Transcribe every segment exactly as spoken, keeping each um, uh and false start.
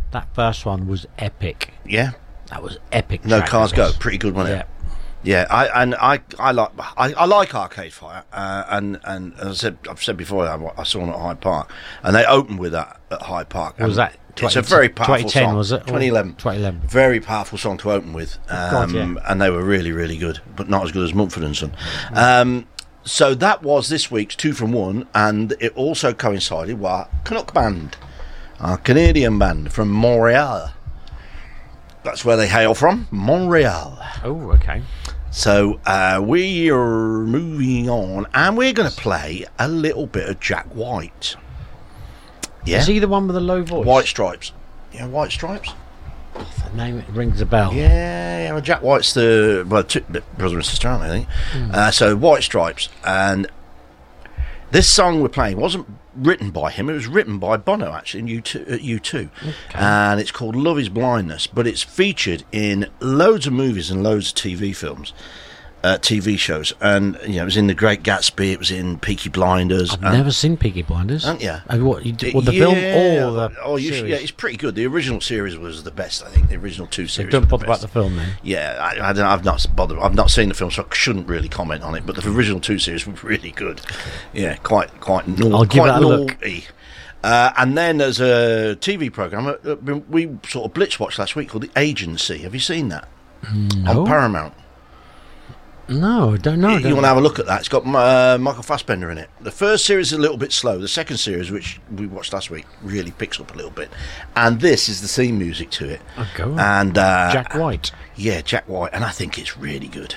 That first one was epic. Yeah, that was epic. No Cars Go, pretty good, wasn't yeah. it? Yeah, I and I I like I, I like Arcade Fire, uh, and and as I said I've said before, I, I saw them at Hyde Park, and they opened with that at Hyde Park. What was that? It's a very powerful twenty ten, song. was it? twenty eleven twenty eleven Very powerful song to open with, um, God, yeah. and they were really really good, but not as good as Mumford and Son. Um, so that was this week's two from one, and it also coincided with Canuck Band, a Canadian band from Montreal. That's where they hail from, Montreal. Oh, okay. So uh, we are moving on, and we're going to play a little bit of Jack White. Yeah, is he the one with the low voice? White Stripes. Yeah, White Stripes. The name it rings a bell. Yeah, yeah. Well, Jack White's the well, two, brother and sister, aren't they? I think. Mm. Uh, so White Stripes, and this song we're playing wasn't written by him. It was written by Bono, actually, in U two, at U two, okay. And it's called Love Is Blindness. But it's featured in loads of movies and loads of T V films, uh, T V shows, and you know, it was in The Great Gatsby. It was in Peaky Blinders. I've never seen Peaky Blinders. Haven't you? Uh, what? You did, well, the yeah, film or the oh, you should, yeah, it's pretty good. The original series was the best. I think the original two series. So don't bother the about the film then. Yeah, I, I don't. I've not bothered. I've not seen the film, so I shouldn't really comment on it. But the original two series were really good. Yeah, quite quite. Nau- I'll give quite that a look. Uh, and then there's a T V program uh, we sort of blitz watched last week called The Agency. Have you seen that? No. On Paramount? No, I don't know. You, you want to have a look at that? It's got uh, Michael Fassbender in it. The first series is a little bit slow. The second series, which we watched last week, really picks up a little bit. And this is the theme music to it. Oh, go on. And uh, Jack White. Yeah, Jack White. And I think it's really good.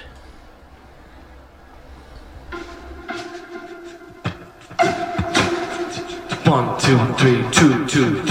One, two, three, two, two.